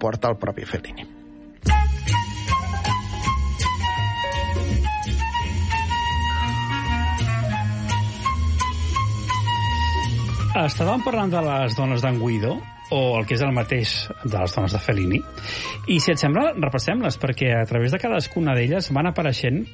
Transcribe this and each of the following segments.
porta el propi Fellini. Estàvem parlant de les dones d'en Guido, o el que és el mateix de les dones de Fellini, i si et sembla, repassem-les, perquè a través de cadascuna d'elles van apareixent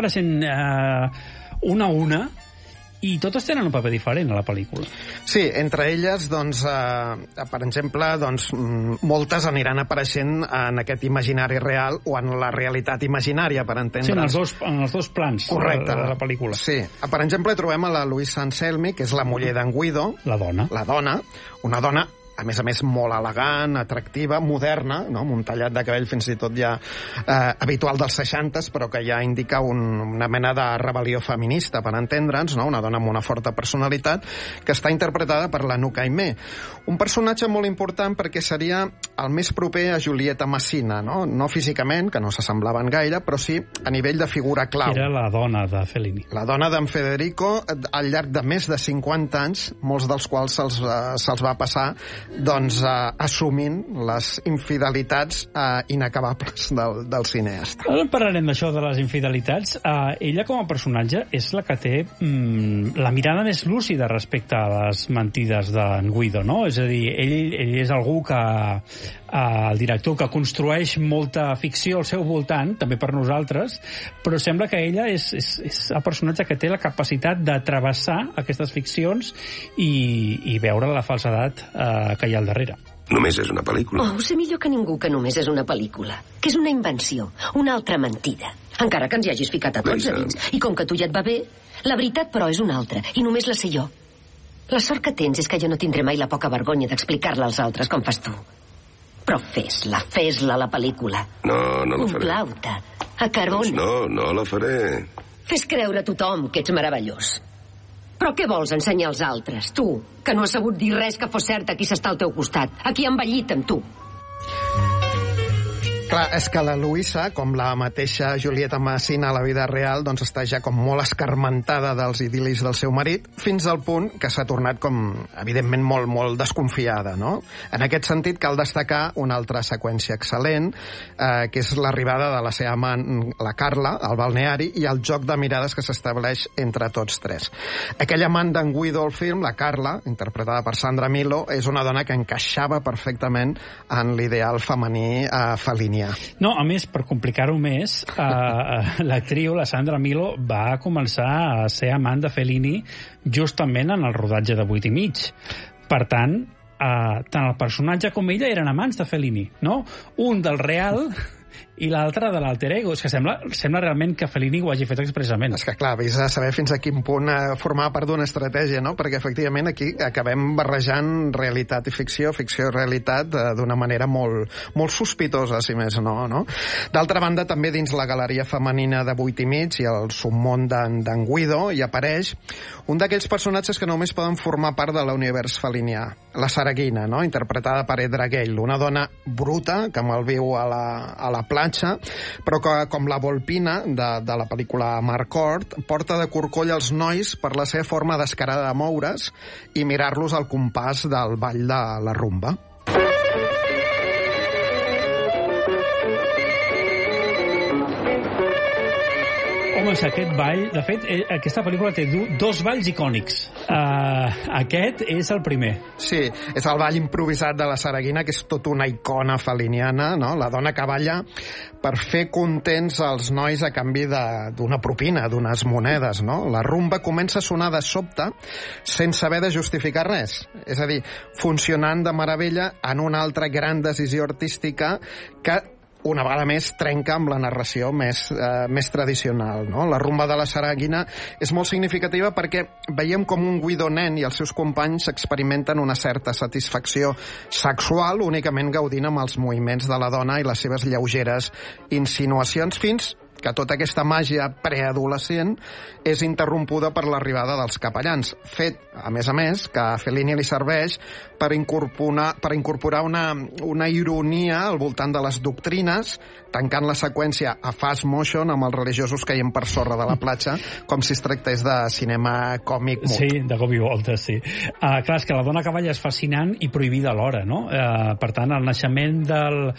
una a una, i totes tenen un paper diferent a la pel·lícula. Sí, entre elles, doncs, per exemple, doncs, moltes aniran apareixent en aquest imaginari real o en la realitat imaginària, per entendre's. Sí, en els dos plans. Correcte. De la pel·lícula. Sí. Per exemple, trobem a la Louisa Anselmi, que és la muller d'en Guido. La dona. Una dona a més, molt elegant, atractiva, moderna, no? Amb un tallat de cabell fins i tot ja habitual dels 60s, però que ja indica una mena de rebel·lió feminista, per entendre'ns, no? Una dona amb una forta personalitat, que està interpretada per l'Anouk Aimée. Un personatge molt important perquè seria el més proper a Giulietta Messina, no? No físicament, que no s'assemblaven gaire, però sí a nivell de figura clau. Era la dona de Fellini. La dona d'en Federico, al llarg de més de 50 anys, molts dels quals se'ls va passar doncs assumint les infidelitats inacabables del cineasta. Ara parlarem d'això de les infidelitats. Ella com a personatge és la que té la mirada més lúcida respecte a les mentides d'en Guido, no? És a dir, ell és algú que el director que construeix molta ficció al seu voltant, també per nosaltres, però sembla que ella és el personatge que té la capacitat de travessar aquestes ficcions i veure la falsedat que hi ha al darrere. Només és una pel·lícula. Oh, sé millor que ningú que només és una pel·lícula. Que és una invenció, una altra mentida. Encara que ens hi hagis ficat a tots a dins. I com que tu ja et va bé, la veritat, però, és una altra. I només la sé jo. La sort que tens és que jo no tindré mai la poca vergonya d'explicar-la als altres com fas tu. Però fes-la, la pel·lícula. No la faré. Complau-te. A Carbona. Doncs no la faré. Fes creure a tothom que ets meravellós. Però què vols ensenyar als altres? Tu, que no has sabut dir res que fos cert a qui s'està al teu costat. A qui ha envellit amb tu. Clar, és que la Louisa, com la mateixa Giulietta Messina a la vida real, doncs està ja com molt escarmentada dels idil·lis del seu marit, fins al punt que s'ha tornat com, evidentment, molt desconfiada, no? En aquest sentit, cal destacar una altra seqüència excel·lent, que és l'arribada de la seva amant, la Carla, al balneari, i el joc de mirades que s'estableix entre tots tres. Aquella amant d'en Guido al film, la Carla, interpretada per Sandra Milo, és una dona que encaixava perfectament en l'ideal femení Fellini. No, a més, per complicar-ho més, l'actriu, la Sandra Milo, va començar a ser amant de Fellini justament en el rodatge de 8 i mig. Per tant, tant el personatge com ella eren amants de Fellini, no? Un del real i l'altre de l'alter ego. És que sembla realment que Fellini ho hagi fet expressament. És que, clar, vés a saber fins a quin punt formar part d'una estratègia, no? Perquè, efectivament, aquí acabem barrejant realitat i ficció i realitat d'una manera molt sospitosa, si més no? D'altra banda, també dins la galeria femenina de 8 i mig i el submón d'en Guido hi apareix un d'aquells personatges que només poden formar part de l'univers fellinià, la Saraghina, no? Interpretada per Edra Gale, una dona bruta que malviu a la platja, però que, com la Volpina de la pel·lícula Marcourt, porta de corcoll els nois per la seva forma descarada de moure's i mirar-los al compàs del ball de la rumba. Home, aquest ball... De fet, aquesta pel·lícula té dos balls icònics. Aquest és el primer. Sí, és el ball improvisat de la Saraghina, que és tot una icona feliniana, no? La dona que balla per fer contents els nois a canvi d'una propina, d'unes monedes, no? La rumba comença a sonar de sobte sense haver de justificar res. És a dir, funcionant de meravella en una altra gran decisió artística que una vegada més trenca amb la narració més tradicional, no? La rumba de la Saraghina és molt significativa perquè veiem com un Guido nen i els seus companys experimenten una certa satisfacció sexual únicament gaudint amb els moviments de la dona i les seves lleugeres insinuacions, fins que tota aquesta màgia preadolescent és interrompuda per l'arribada dels capellans, fet, a més, que a Fellini li serveix per incorporar una ironia al voltant de les doctrines, tancant la seqüència a fast motion amb els religiosos caient per sorra de la platja, com si es tractés de cinema còmic mut. Sí, de cop i volta, sí. Clar, és que la dona que balla és fascinant i prohibida alhora, no? Per tant, el naixement del